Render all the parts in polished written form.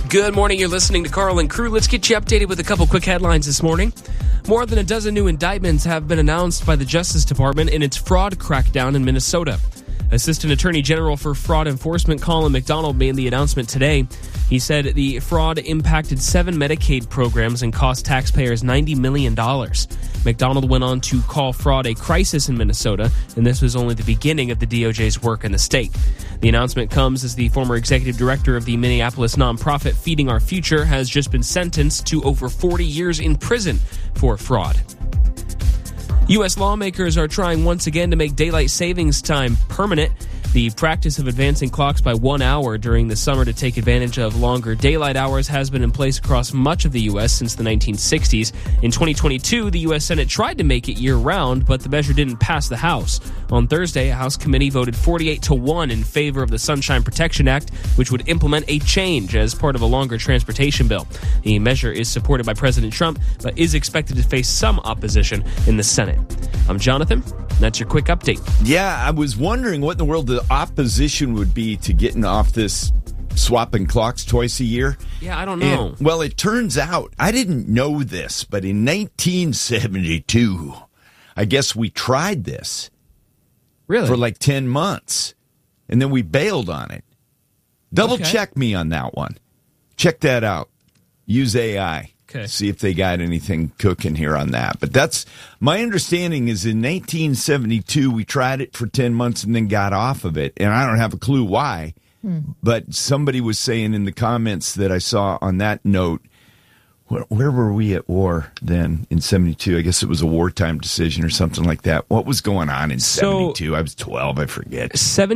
Good morning. You're listening to Carl and Crew. Let's get you updated with a couple quick headlines this morning. More than a dozen new indictments have been announced by the Justice Department in its fraud crackdown in Minnesota. Assistant Attorney General for Fraud Enforcement Colin McDonald made the announcement today. He said the fraud impacted 7 Medicaid programs and cost taxpayers $90 million. McDonald went on to call fraud a crisis in Minnesota, and this was only the beginning of the DOJ's work in the state. The announcement comes as the former executive director of the Minneapolis nonprofit Feeding Our Future has just been sentenced to over 40 years in prison for fraud. U.S. lawmakers are trying once again to make daylight savings time permanent. The practice of advancing clocks by 1 hour during the summer to take advantage of longer daylight hours has been in place across much of the U.S. since the 1960s. In 2022, the U.S. Senate tried to make it year-round, but the measure didn't pass the House. On Thursday, a House committee voted 48-1 in favor of the Sunshine Protection Act, which would implement a change as part of a longer transportation bill. The measure is supported by President Trump, but is expected to face some opposition in the Senate. I'm Jonathan. That's your quick update. Yeah, I was wondering what in the world the opposition would be to getting off this swapping clocks twice a year. Yeah, I don't know. And, well, it turns out, I didn't know this, but in 1972, I guess we tried this. Really? For like 10 months. And then we bailed on it. Double check me on that one. Check that out. Use AI. Okay. See if they got anything cooking here on that. But that's my understanding is in 1972, we tried it for 10 months and then got off of it. And I don't have a clue why. But somebody was saying in the comments that I saw on that note, where were we at war then in 72? I guess it was a wartime decision or something like that. What was going on in 72? I was 12, I forget.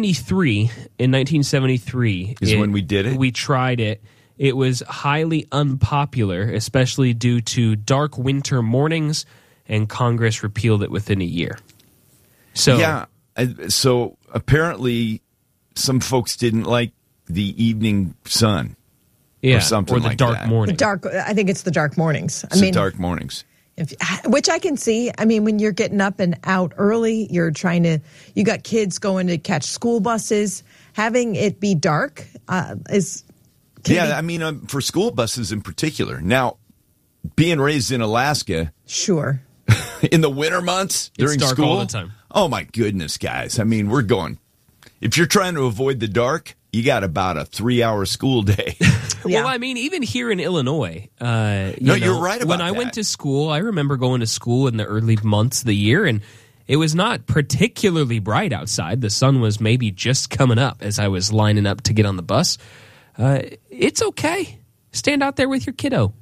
1973 is when we did it? We tried it. It was highly unpopular, especially due to dark winter mornings, and Congress repealed it within a year. So yeah, so apparently some folks didn't like the evening sun, or something like that. Or the dark morning. I think it's the dark mornings. The dark mornings. Which I can see. I mean, when you're getting up and out early, you got kids going to catch school buses. Having it be dark is... Yeah, I mean, for school buses in particular. Now, being raised in Alaska, sure, in the winter months during it's dark school, all the time. Oh my goodness, guys! I mean, we're going. If you're trying to avoid the dark, you got about a 3-hour school day. Well, I mean, even here in Illinois, you're right about when I went to school, I remember going to school in the early months of the year, and it was not particularly bright outside. The sun was maybe just coming up as I was lining up to get on the bus. It's okay. Stand out there with your kiddo.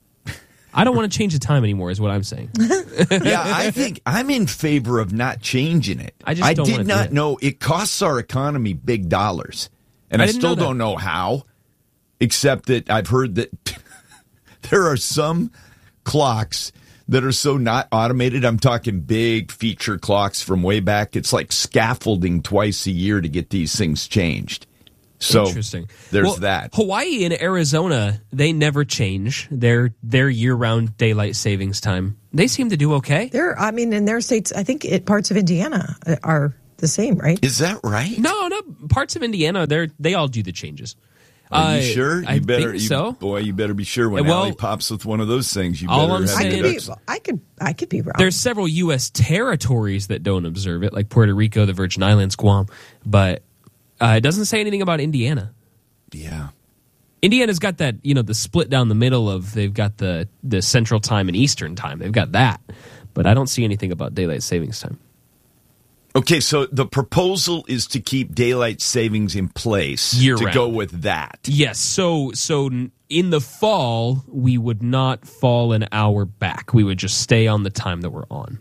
I don't want to change the time anymore is what I'm saying. Yeah, I think I'm in favor of not changing it. I did not know it costs our economy big dollars. And I still don't know how, except that I've heard that there are some clocks that are so not automated. I'm talking big feature clocks from way back. It's like scaffolding twice a year to get these things changed. So interesting. There's that. Hawaii and Arizona, they never change their year-round daylight savings time. They seem to do okay. In their states, I think parts of Indiana are the same, right? Is that right? No, parts of Indiana, they all do the changes. Are you sure? I think so. Boy, you better be sure when Allie pops with one of those things. You all better I could be wrong. There's several U.S. territories that don't observe it, like Puerto Rico, the Virgin Islands, Guam, but it doesn't say anything about Indiana. Yeah. Indiana's got that, the split down the middle of, they've got the Central Time and Eastern Time. They've got that. But I don't see anything about daylight savings time. Okay, so the proposal is to keep daylight savings in place year-round. To go with that. Yes, so in the fall, we would not fall an hour back. We would just stay on the time that we're on.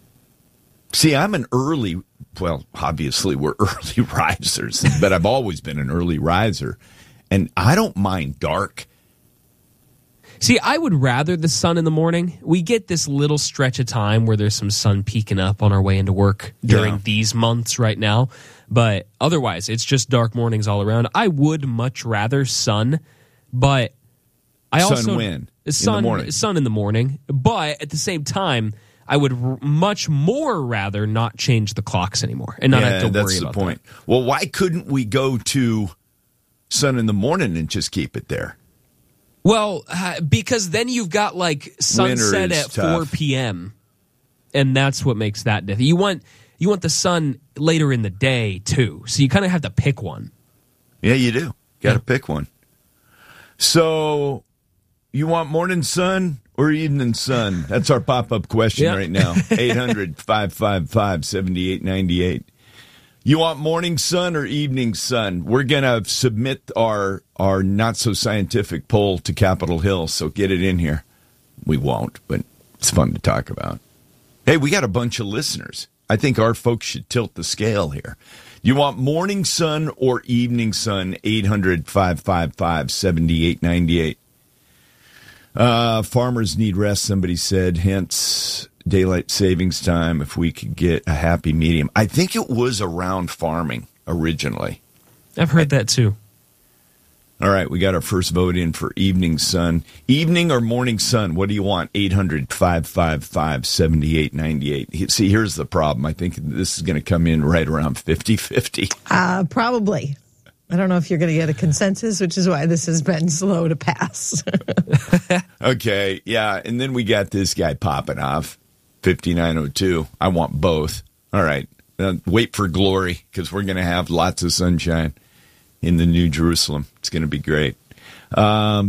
See, obviously we're early risers, but I've always been an early riser, and I don't mind dark. See, I would rather the sun in the morning. We get this little stretch of time where there's some sun peeking up on our way into work during these months right now, but otherwise it's just dark mornings all around. I would much rather sun, but I also... Sun when? Sun in the morning. Sun in the morning, but at the same time... I would much more rather not change the clocks anymore and not have to worry about that. That's the point. Well, why couldn't we go to sun in the morning and just keep it there? Well, because then you've got like sunset at 4 p.m. and that's what makes that different. You want the sun later in the day too, so you kind of have to pick one. Yeah, you do. Got to pick one. So, you want morning sun or evening sun? That's our pop-up question right now. 800-555-7898. You want morning sun or evening sun? We're going to submit our not-so-scientific poll to Capitol Hill, so get it in here. We won't, but it's fun to talk about. Hey, we got a bunch of listeners. I think our folks should tilt the scale here. You want morning sun or evening sun? 800-555-7898. Farmers need rest, somebody said, hence daylight savings time if we could get a happy medium. I think it was around farming originally. I've heard that too. All right, we got our first vote in for evening sun. Evening or morning sun, what do you want? 800-555-7898. See, here's the problem. I think this is going to come in right around 50-50. Probably. I don't know if you're going to get a consensus, which is why this has been slow to pass. Okay, yeah, and then we got this guy popping off, 5902. I want both. All right, wait for glory, because we're going to have lots of sunshine in the New Jerusalem. It's going to be great. Yeah,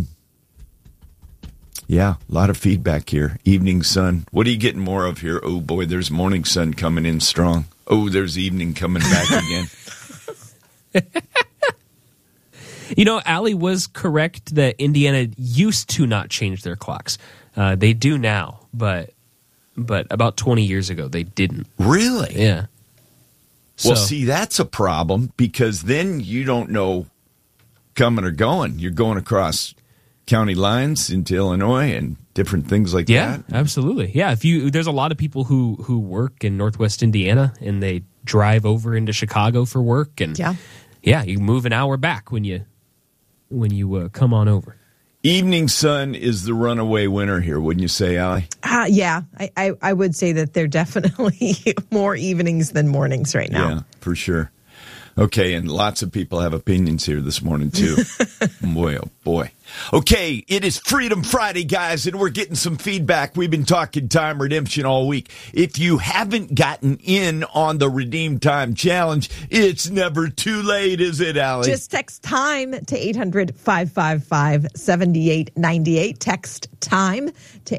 a lot of feedback here. Evening sun. What are you getting more of here? Oh, boy, there's morning sun coming in strong. Oh, there's evening coming back again. You know, Allie was correct that Indiana used to not change their clocks. They do now, but about 20 years ago, they didn't. Really? Yeah. Well, see, that's a problem because then you don't know coming or going. You're going across county lines into Illinois and different things like that. Yeah, absolutely. Yeah, there's a lot of people who work in Northwest Indiana and they drive over into Chicago for work, and you move an hour back when you come on over. Evening sun is the runaway winner here, wouldn't you say, Allie? Yeah, I would say that they're definitely more evenings than mornings right now. Yeah, for sure. Okay, and lots of people have opinions here this morning, too. Boy, oh boy. Okay, it is Freedom Friday, guys, and we're getting some feedback. We've been talking time redemption all week. If you haven't gotten in on the Redeem Time Challenge, it's never too late, is it, Allie? Just text TIME to 800-555-7898. Text TIME to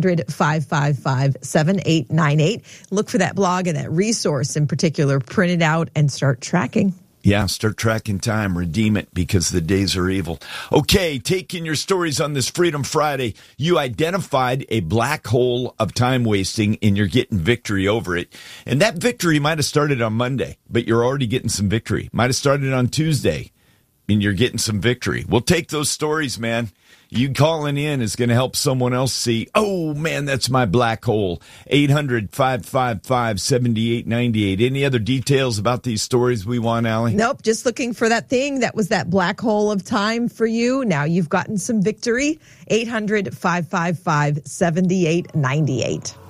800-555-7898. Look for that blog and that resource in particular, print it out and start tracking. Yeah, start tracking time. Redeem it because the days are evil. Okay, taking your stories on this Freedom Friday. You identified a black hole of time wasting and you're getting victory over it. And that victory might have started on Monday, but you're already getting some victory. Might have started on Tuesday and you're getting some victory. We'll take those stories, man. You calling in is going to help someone else see, oh, man, that's my black hole. 800-555-7898. Any other details about these stories we want, Allie? Nope, just looking for that thing that was that black hole of time for you. Now you've gotten some victory. 800-555-7898.